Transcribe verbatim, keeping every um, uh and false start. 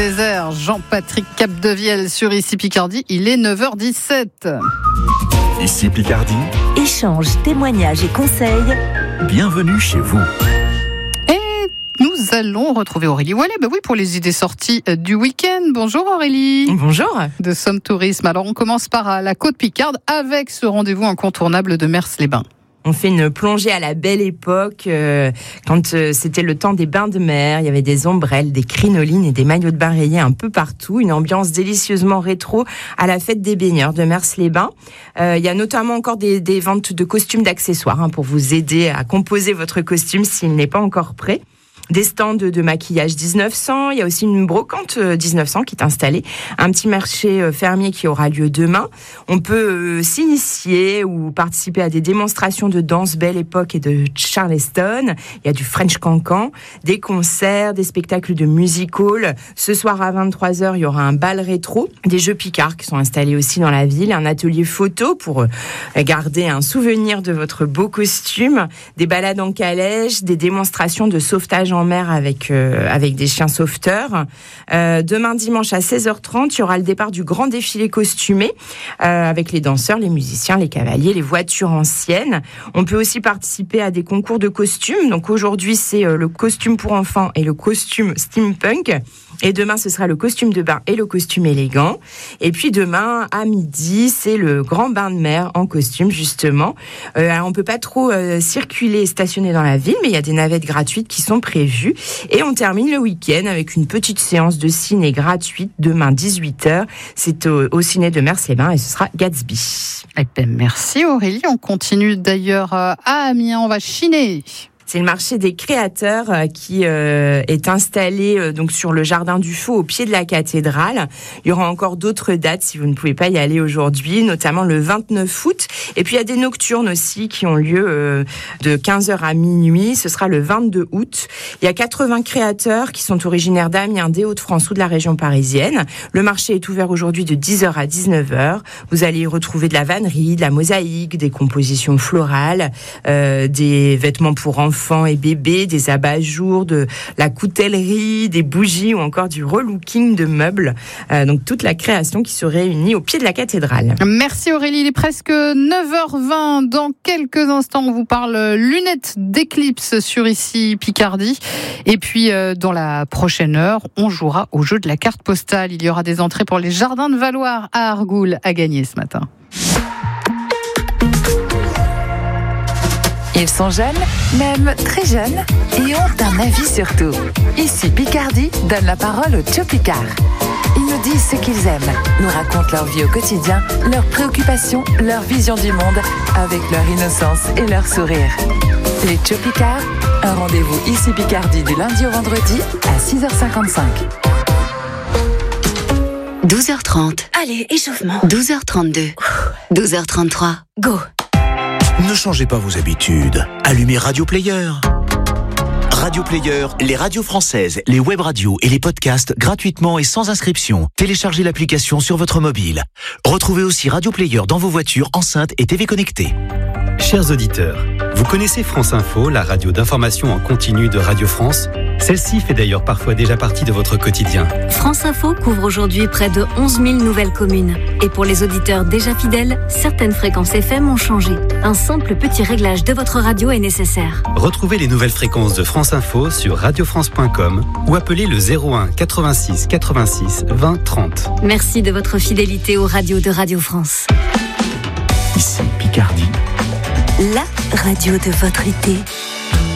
Désert, Jean-Patrick Capdevielle sur Ici Picardie, il est neuf heures dix-sept. Ici Picardie. Échanges, témoignages et conseils. Bienvenue chez vous. Nous allons retrouver Aurélie Wallet, ben oui, pour les idées sorties du week-end. Bonjour Aurélie. Bonjour. De Somme Tourisme. Alors on commence par la Côte Picarde avec ce rendez-vous incontournable de Mers-les-Bains. On fait une plongée à la belle époque, euh, quand euh, c'était le temps des bains de mer. Il y avait des ombrelles, des crinolines et des maillots de bain rayés un peu partout. Une ambiance délicieusement rétro à la fête des baigneurs de Mers-les-Bains. Euh, il y a notamment encore des, des ventes de costumes d'accessoires hein, pour vous aider à composer votre costume s'il n'est pas encore prêt. Des stands de maquillage dix-neuf cents, il y a aussi une brocante dix-neuf cents qui est installée, un petit marché fermier qui aura lieu demain. On peut euh, s'initier ou participer à des démonstrations de danse Belle Époque et de Charleston. Il y a du French Cancan, des concerts, des spectacles de music hall. Ce soir à vingt-trois heures, il y aura un bal rétro, des jeux Picard qui sont installés aussi dans la ville, un atelier photo pour garder un souvenir de votre beau costume, des balades en calèche, des démonstrations de sauvetage en mer avec euh, avec des chiens sauveteurs. Euh, demain dimanche à seize heures trente, il y aura le départ du grand défilé costumé euh, avec les danseurs, les musiciens, les cavaliers, les voitures anciennes. On peut aussi participer à des concours de costumes. Donc aujourd'hui, c'est euh, le costume pour enfants et le costume steampunk. Et demain, ce sera le costume de bain et le costume élégant. Et puis demain, à midi, c'est le grand bain de mer en costume, justement. Euh, alors, on peut pas trop euh, circuler et stationner dans la ville, mais il y a des navettes gratuites qui sont prévues. Et on termine le week-end avec une petêtre séance de ciné gratuite demain dix-huit heures. C'est au, au ciné de Mers-les-Bains et ce sera Gatsby. Eh ben, merci Aurélie. On continue d'ailleurs à Amiens. On va chiner. C'est le marché des créateurs qui euh, est installé euh, donc sur le jardin du Faux au pied de la cathédrale. Il y aura encore d'autres dates si vous ne pouvez pas y aller aujourd'hui, notamment le vingt-neuf août. Et puis il y a des nocturnes aussi qui ont lieu euh, de quinze heures à minuit. Ce sera le vingt-deux août. Il y a quatre-vingts créateurs qui sont originaires d'Amiens, des Hauts-de-France ou de la région parisienne. Le marché est ouvert aujourd'hui de dix heures à dix-neuf heures. Vous allez y retrouver de la vannerie, de la mosaïque, des compositions florales, euh, des vêtements pour enfants, enfants et bébés, des abat-jours, de la coutellerie, des bougies ou encore du relooking de meubles. Euh, donc toute la création qui se réunit au pied de la cathédrale. Merci Aurélie, il est presque neuf heures vingt. Dans quelques instants, on vous parle lunettes d'éclipse sur Ici Picardie. Et puis euh, dans la prochaine heure, on jouera au jeu de la carte postale. Il y aura des entrées pour les jardins de Valoir à Argoul à gagner ce matin. Ils sont jeunes, même très jeunes, et ont un avis sur tout. Ici Picardie donne la parole aux Tchopicards. Ils nous disent ce qu'ils aiment, nous racontent leur vie au quotidien, leurs préoccupations, leur vision du monde, avec leur innocence et leur sourire. Les Tchopicards, un rendez-vous Ici Picardie du lundi au vendredi à six heures cinquante-cinq. douze heures trente. Allez, échauffement. douze heures trente-deux. douze heures trente-trois. Go. Ne changez pas vos habitudes. Allumez Radio Player. Radio Player, les radios françaises, les web radios et les podcasts gratuitement et sans inscription. Téléchargez l'application sur votre mobile. Retrouvez aussi Radio Player dans vos voitures, enceintes et T V connectées. Chers auditeurs, vous connaissez France Info, la radio d'information en continu de Radio France ? Celle-ci fait d'ailleurs parfois déjà partie de votre quotidien. France Info couvre aujourd'hui près de onze mille nouvelles communes. Et pour les auditeurs déjà fidèles, certaines fréquences F M ont changé. Un simple petit réglage de votre radio est nécessaire. Retrouvez les nouvelles fréquences de France Info sur radio france point com ou appelez le zéro un quatre-vingt-six quatre-vingt-six vingt trente. Merci de votre fidélité aux radios de Radio France. Ici Picardie. La radio de votre été.